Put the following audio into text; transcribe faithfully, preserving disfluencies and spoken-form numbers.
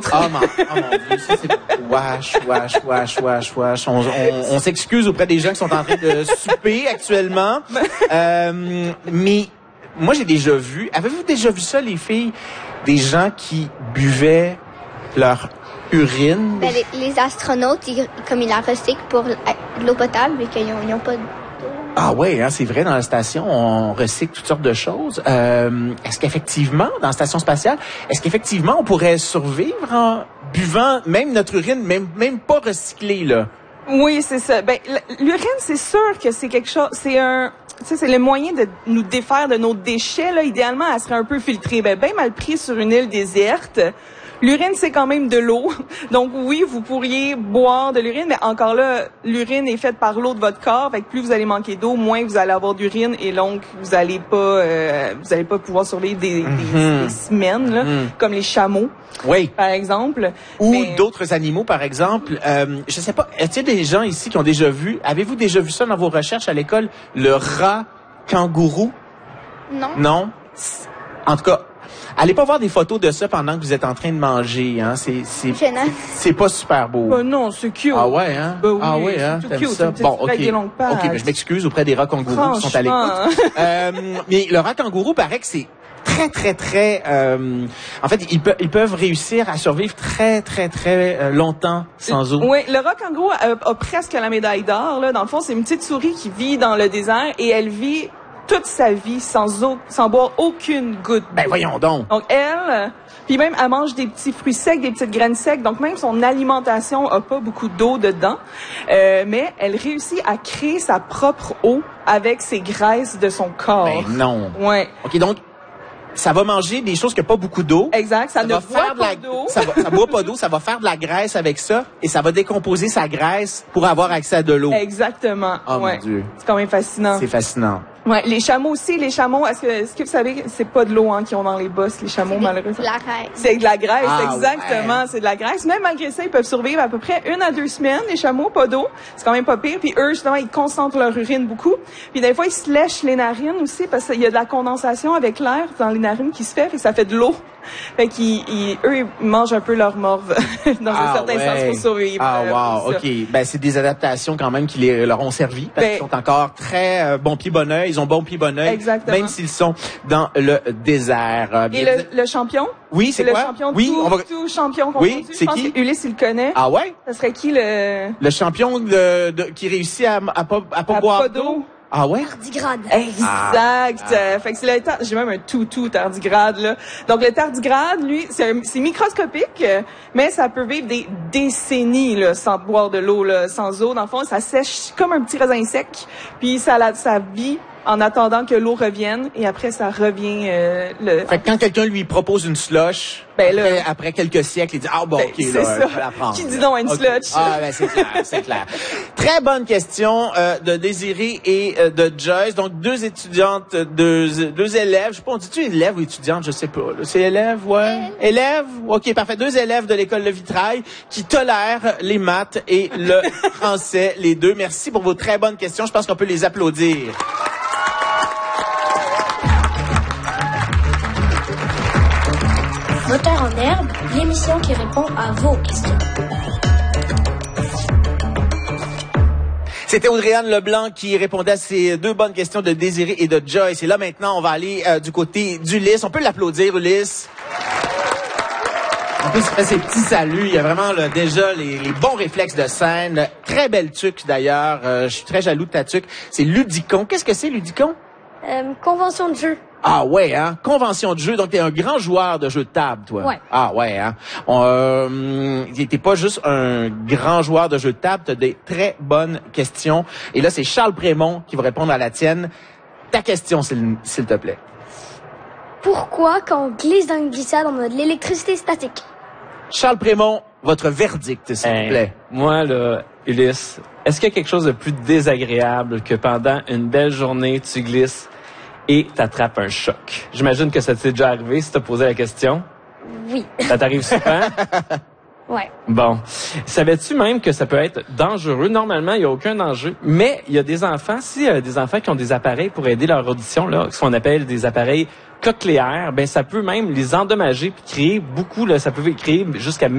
Oh mon, oh mon Dieu, ça c'est wesh, wesh, wesh, wesh, wesh. On, on, on s'excuse auprès des gens qui sont en train de souper actuellement. Euh, mais moi, j'ai déjà vu... Avez-vous déjà vu ça, les filles? Des gens qui buvaient leur urine? Ben, les, les astronautes, ils, comme ils la recyclent pour l'eau potable et qu'ils n'ont pas de... Ah ouais, hein, c'est vrai, dans la station, on recycle toutes sortes de choses. Euh, est-ce qu'effectivement, dans la station spatiale, est-ce qu'effectivement, on pourrait survivre en buvant même notre urine, même, même pas recyclée, là? Oui, c'est ça. Ben, l'urine, c'est sûr que c'est quelque chose, c'est un, tu sais, c'est le moyen de nous défaire de nos déchets, là. Idéalement, elle serait un peu filtrée. Ben, ben mal pris sur une île déserte. L'urine, c'est quand même de l'eau. Donc oui, vous pourriez boire de l'urine, mais encore là, l'urine est faite par l'eau de votre corps. Fait que plus vous allez manquer d'eau, moins vous allez avoir d'urine et donc vous allez pas euh, vous allez pas pouvoir survivre des, mm-hmm. des, des semaines, là, mm. comme les chameaux. Oui. Par exemple. Ou mais... d'autres animaux, par exemple. Euh, je sais pas, est-ce qu'il y a des gens ici qui ont déjà vu, avez-vous déjà vu ça dans vos recherches à l'école, le rat kangourou? Non. Non? En tout cas, allez pas voir des photos de ça pendant que vous êtes en train de manger, hein. C'est, c'est, c'est pas super beau. Ben non, c'est cute. Ah ouais, hein? Ben oui, ah ouais, hein? C'est cute. Ça? Bon, ok. Ok, ben je m'excuse auprès des rats kangourous qui sont à l'écoute. euh, mais le rat kangourou paraît que c'est très, très, très... Euh, en fait, ils, pe- ils peuvent réussir à survivre très, très, très euh, longtemps sans eau. Oui, le rat kangourou a, a presque la médaille d'or. Là. Dans le fond, c'est une petite souris qui vit dans le désert et elle vit toute sa vie sans eau, sans boire aucune goutte d'eau. Ben voyons donc. Donc elle, puis même elle mange des petits fruits secs, des petites graines secs. Donc même son alimentation a pas beaucoup d'eau dedans, euh, mais elle réussit à créer sa propre eau avec ses graisses de son corps. Ben non. Ouais. Ok, donc ça va manger des choses qui n'ont pas beaucoup d'eau. Exact, ça, ça ne va boit faire pas la, d'eau. Ça va, ça boit pas d'eau, ça va faire de la graisse avec ça et ça va décomposer sa graisse pour avoir accès à de l'eau. Exactement. Oh ouais. mon Dieu. C'est quand même fascinant. C'est fascinant. Ouais, les chameaux aussi, les chameaux, est-ce que, est-ce que vous savez, c'est pas de l'eau, hein, qu'ils ont dans les bosses, les chameaux, malheureusement. C'est de la graisse. C'est de la graisse, ah, exactement, ouais. C'est de la graisse. Même malgré ça, ils peuvent survivre à peu près une à deux semaines, les chameaux, pas d'eau. C'est quand même pas pire. Puis eux, justement, ils concentrent leur urine beaucoup. Puis des fois, ils se lèchent les narines aussi, parce qu'il y a de la condensation avec l'air dans les narines qui se fait, et ça fait de l'eau. Fait qu'ils, ils, eux, ils mangent un peu leur morve dans ah, un certain ouais. sens pour survivre. Ah, euh, wow, ok. Ben, c'est des adaptations quand même qui les, leur ont servi, parce ben, qu'ils sont encore très euh, bon pied bon oeil. Ils ont bon pied bon oeil. Exactement. Même s'ils sont dans le désert. Euh, Et le, le champion? Oui, c'est le quoi? champion oui, tout, on va... tout champion qu'on Oui, c'est qui? Ulysse, il le connaît. Ah ouais? Ça serait qui le... Le champion de, de, qui réussit à, à pas, à pas à boire pas d'eau? Ah ouais? Tardigrade. Exact. Ah. Fait que c'est le tar... j'ai même un toutou tardigrade, là. Donc, le tardigrade, lui, c'est, un... c'est microscopique, mais ça peut vivre des décennies, là, sans boire de l'eau, là, sans eau. Dans le fond, ça sèche comme un petit raisin sec. Puis, ça, la... ça vit en attendant que l'eau revienne, et après, ça revient, euh, le... Fait que quand quelqu'un lui propose une slush, ben là, après, après quelques siècles, il dit, ah bon, ben, ok, c'est là, ça. je vais la prendre. Qui dit non à une okay. slush? Ah, ben, c'est clair, c'est clair. Très bonne question, euh, de Désirée et euh, de Joyce. Donc, deux étudiantes, deux, deux élèves. Je sais pas, on dit-tu élèves ou étudiantes? Je sais pas. Là. C'est élèves, ouais? Élèves? Ok, parfait. Deux élèves de l'école Le Vitrail qui tolèrent les maths et le français, les deux. Merci pour vos très bonnes questions. Je pense qu'on peut les applaudir. Moteur en herbe, l'émission qui répond à vos questions. C'était Audrey-Anne Leblanc qui répondait à ces deux bonnes questions de Désirée et de Joyce. Et là, maintenant, on va aller euh, du côté d'Ulysse. On peut l'applaudir, Ulysse. En plus, il fait ses petits saluts. Il y a vraiment là, déjà les, les bons réflexes de scène. Très belle tuque, d'ailleurs. Euh, je suis très jaloux de ta tuque. C'est Ludicon. Qu'est-ce que c'est, Ludicon? Euh, convention de jeu. Ah ouais, hein? Convention de jeu. Donc, t'es un grand joueur de jeux de table, toi. Ouais. Ah ouais, hein? On, euh, t'es pas juste un grand joueur de jeux de table, t'as des très bonnes questions. Et là, c'est Charles Prémont qui va répondre à la tienne. Ta question, s'il, s'il te plaît. Pourquoi, quand on glisse dans une glissade, on a de l'électricité statique? Charles Prémont, votre verdict, s'il hey, vous plaît. Moi, là, Ulysse, est-ce qu'il y a quelque chose de plus désagréable que pendant une belle journée, tu glisses et t'attrapes un choc? J'imagine que ça t'est déjà arrivé si t'as posé la question. Oui. Ça t'arrive souvent? Ouais. Bon. Savais-tu même que ça peut être dangereux? Normalement, il n'y a aucun danger. Mais il y a des enfants, si euh, des enfants qui ont des appareils pour aider leur audition, là, ce qu'on appelle des appareils cochléaires, ben ça peut même les endommager puis créer beaucoup, là, ça peut créer jusqu'à